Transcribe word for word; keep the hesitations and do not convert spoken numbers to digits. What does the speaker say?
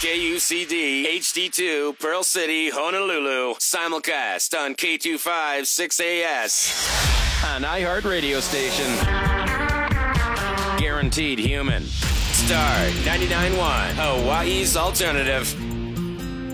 K U C D H D two, Pearl City, Honolulu. Simulcast on K two five six A S. An iHeart radio station. Guaranteed human. Star ninety-nine point one, Hawaii's alternative.